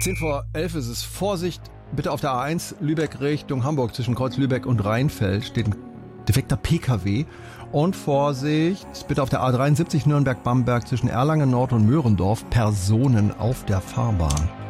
10:10 ist es. Vorsicht, bitte auf der A1 Lübeck Richtung Hamburg zwischen Kreuz Lübeck und Rheinfeld steht ein defekter PKW. Und Vorsicht, bitte auf der A73 Nürnberg-Bamberg zwischen Erlangen Nord und Möhrendorf Personen auf der Fahrbahn.